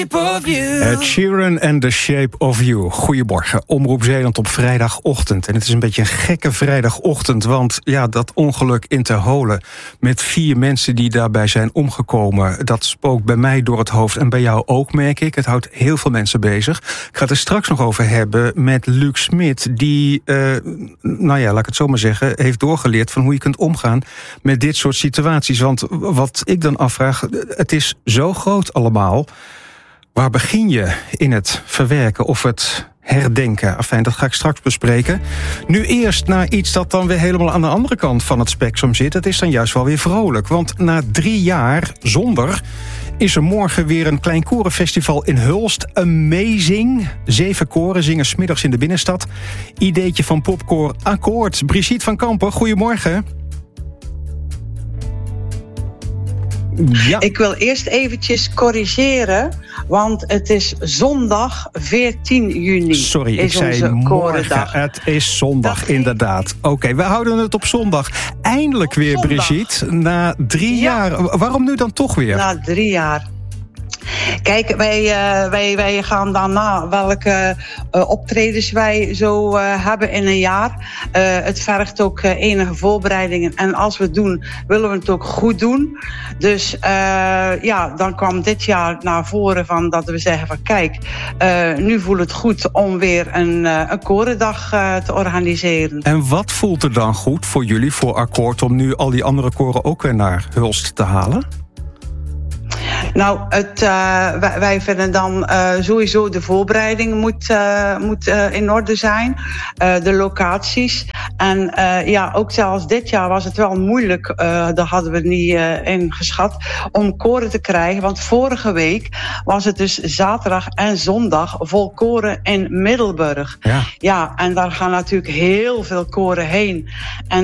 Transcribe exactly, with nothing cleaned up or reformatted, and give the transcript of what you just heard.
Ed Sheeran and The Shape of You. Goedemorgen, Omroep Zeeland op vrijdagochtend. En het is een beetje een gekke vrijdagochtend, want ja, dat ongeluk in Ter Holen met vier mensen die daarbij zijn omgekomen, dat spookt bij mij door het hoofd en bij jou ook, merk ik. Het houdt heel veel mensen bezig. Ik ga het er straks nog over hebben met Luc Smit, die, uh, nou ja, laat ik het zo maar zeggen, heeft doorgeleerd van hoe je kunt omgaan met dit soort situaties. Want wat ik dan afvraag, het is zo groot allemaal. Waar begin je in het verwerken of het herdenken? Enfin, dat ga ik straks bespreken. Nu eerst naar iets dat dan weer helemaal aan de andere kant van het spectrum zit. Het is dan juist wel weer vrolijk. Want na drie jaar zonder is er morgen weer een klein korenfestival in Hulst. Amazing. Zeven koren zingen 's middags in de binnenstad. Ideetje van popkoor Akkoord. Brigitte van Kampen, goedemorgen. Ja. Ik wil eerst eventjes corrigeren, want het is zondag veertien juni. Sorry, ik zei morgen. Het is zondag, dat inderdaad. Oké, okay, we houden het op zondag. Eindelijk op weer, zondag. Brigitte, na drie ja. jaar. Waarom nu dan toch weer? Na drie jaar. Kijk, wij, uh, wij, wij gaan daarna welke uh, optredens wij zo uh, hebben in een jaar. Uh, het vergt ook uh, enige voorbereidingen. En als we het doen, willen we het ook goed doen. Dus uh, ja, dan kwam dit jaar naar voren van dat we zeggen van kijk, uh, nu voelt het goed om weer een, uh, een korendag uh, te organiseren. En wat voelt er dan goed voor jullie, voor Akkoord, om nu al die andere koren ook weer naar Hulst te halen? Nou, het, uh, wij, wij vinden dan uh, sowieso de voorbereiding moet, uh, moet uh, in orde zijn. Uh, de locaties. En uh, ja, ook zelfs dit jaar was het wel moeilijk, uh, daar hadden we niet uh, ingeschat, om koren te krijgen. Want vorige week was het dus zaterdag en zondag vol koren in Middelburg. Ja, ja en daar gaan natuurlijk heel veel koren heen. En